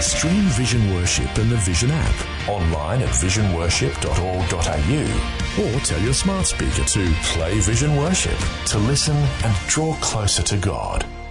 Stream Vision Worship and the Vision app online at visionworship.org.au, or tell your smart speaker to play Vision Worship to listen and draw closer to God.